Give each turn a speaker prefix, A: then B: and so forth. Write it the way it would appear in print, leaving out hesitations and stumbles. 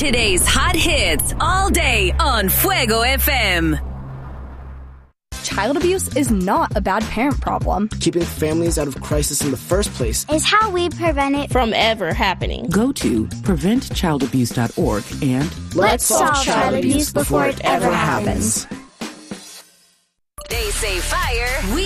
A: Today's hot hits all day on Fuego FM.
B: Child abuse is not a bad parent problem.
C: Keeping families out of crisis in the first place
D: is how we prevent it
E: from ever happening.
F: Go to preventchildabuse.org and
D: let's solve child abuse before it ever happens.
A: They say fire.